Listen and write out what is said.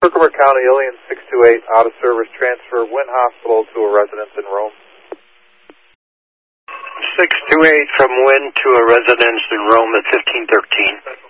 Herkimer County, Ilion 628, out of service, transfer Wynn Hospital to a residence in Rome. 628 from Wynn to a residence in Rome at 1513.